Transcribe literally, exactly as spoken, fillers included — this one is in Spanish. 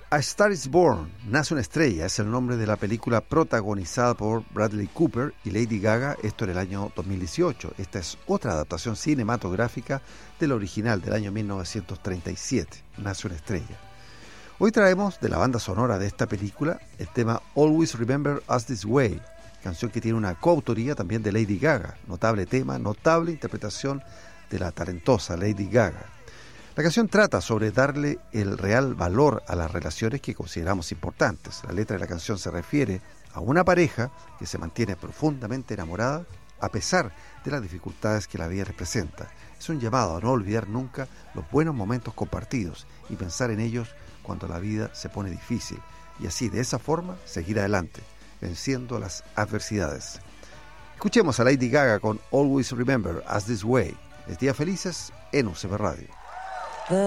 A Star is Born, Nace una estrella, es el nombre de la película protagonizada por Bradley Cooper y Lady Gaga, esto en el año dos mil dieciocho. Esta es otra adaptación cinematográfica del original del año mil novecientos treinta y siete, Nace una estrella. Hoy traemos de la banda sonora de esta película el tema Always Remember Us This Way, canción que tiene una coautoría también de Lady Gaga, notable tema, notable interpretación de la talentosa Lady Gaga. La canción trata sobre darle el real valor a las relaciones que consideramos importantes. La letra de la canción se refiere a una pareja que se mantiene profundamente enamorada a pesar de las dificultades que la vida les presenta. Es un llamado a no olvidar nunca los buenos momentos compartidos y pensar en ellos cuando la vida se pone difícil, y así de esa forma seguir adelante, venciendo las adversidades. Escuchemos a Lady Gaga con Always Remember Us This Way. Les días felices en U C B Radio.